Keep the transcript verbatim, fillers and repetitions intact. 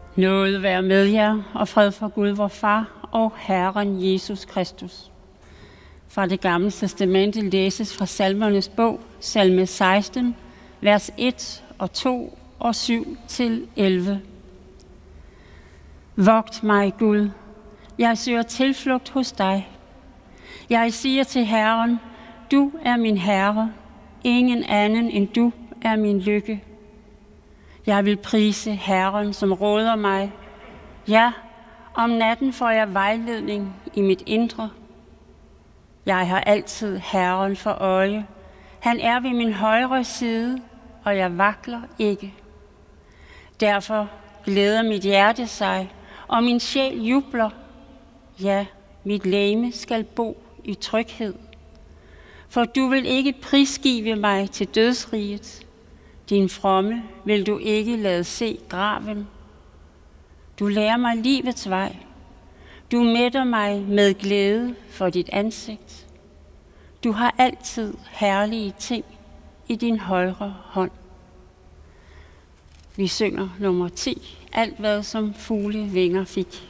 Nåde være med jer, og fred for Gud, vor Far og Herren Jesus Kristus. Fra det gamle testamente læses fra Salmernes bog, salme seksten, vers et og to og syv til elleve. Vogt mig, Gud, jeg søger tilflugt hos dig. Jeg siger til Herren, du er min Herre, ingen anden end du er min lykke. Jeg vil prise Herren, som råder mig. Ja, om natten får jeg vejledning i mit indre. Jeg har altid Herren for øje. Han er ved min højre side, og jeg vakler ikke. Derfor glæder mit hjerte sig, og min sjæl jubler. Ja, mit legeme skal bo i tryghed. For du vil ikke prisgive mig til dødsriget. Din fromme vil du ikke lade se graven. Du lærer mig livets vej. Du mætter mig med glæde for dit ansigt. Du har altid herlige ting i din højre hånd. Vi synger nummer ti. Alt hvad som fugle vinger fik.